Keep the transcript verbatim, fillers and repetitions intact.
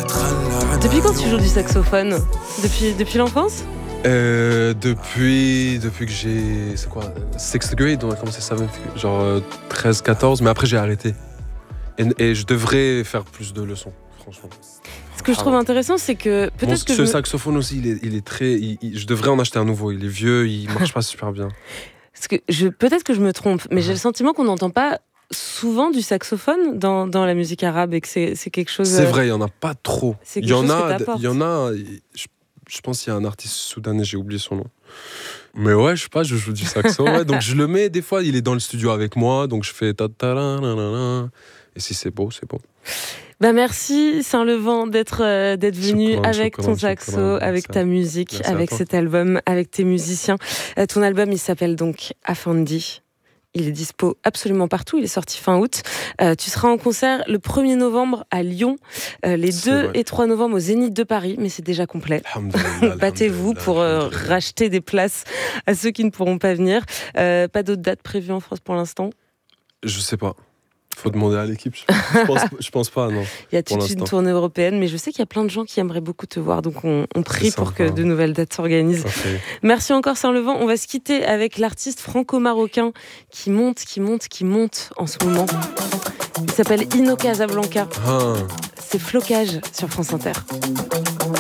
Depuis quand tu joues du saxophone? Depuis, depuis l'enfance? Euh, depuis, depuis que j'ai, c'est quoi, sixth grade, on a commencé seventh, genre euh, treize quatorze, mais après j'ai arrêté. Et, et je devrais faire plus de leçons, franchement. Ce que je trouve intéressant, c'est que peut-être Bon, que ce je... saxophone aussi, il est, il est très, il, il, je devrais en acheter un nouveau. Il est vieux, il marche pas super bien. Parce que je, peut-être que je me trompe, mais j'ai le sentiment qu'on n'entend pas souvent du saxophone dans, dans la musique arabe et que c'est, c'est quelque chose. C'est vrai, il y en a pas trop. C'est Il y en a, il y en a. Je, je pense qu'il y a un artiste soudanais, j'ai oublié son nom. Mais ouais, je sais pas, je joue du saxo, ouais, donc je le mets des fois. Il est dans le studio avec moi, donc je fais ta ta la la la. Et si c'est beau, c'est beau. Bah merci Saint-Levant d'être euh, d'être venu chocolat, avec chocolat, ton saxo, chocolat, avec ta musique, merci avec cet album, avec tes musiciens. Euh, ton album, il s'appelle donc Afandi. Il est dispo absolument partout. Il est sorti fin août. Euh, tu seras en concert le premier novembre à Lyon, euh, les c'est deux vrai. Et trois novembre au Zénith de Paris, mais c'est déjà complet. Battez-vous pour euh, racheter des places à ceux qui ne pourront pas venir. Euh, pas d'autres dates prévues en France pour l'instant? Je sais pas. Faut demander à l'équipe. Je pense, je pense pas, non. Il y a toute une tournée européenne, mais je sais qu'il y a plein de gens qui aimeraient beaucoup te voir, donc on, on prie pour que de nouvelles dates s'organisent. Okay. Merci encore Saint-Levant. On va se quitter avec l'artiste franco-marocain qui monte, qui monte, qui monte en ce moment. Il s'appelle Ino Casablanca. Ah. C'est Flocage sur France Inter.